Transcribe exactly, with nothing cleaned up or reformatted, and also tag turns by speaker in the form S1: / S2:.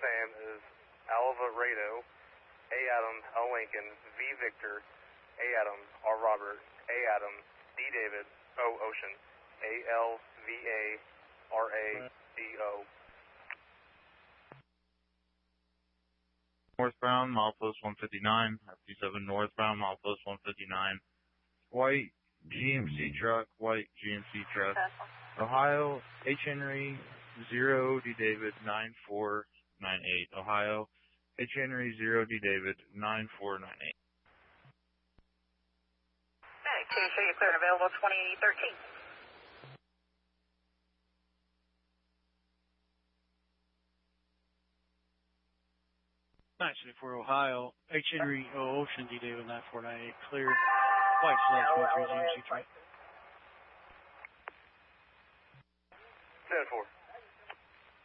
S1: Sam is Alvarado, A Adam, L Lincoln, V Victor, A Adam, R Robert, A Adam, D David, O Ocean, A L V A, R A D O.
S2: Northbound, milepost one fifty-nine, F T seven northbound, milepost one fifty-nine. White G M C truck, white G M C truck. Ohio, H. Henry, zero D David, nine four nine eight. Ohio, H. Henry, zero D David, nine four nine eight.
S3: Okay, to show you clear and available twenty thirteen.
S4: nine seventy-four Ohio, H. Henry, O Ocean, D David, nine four nine eight, clear, white slash one three G M C truck.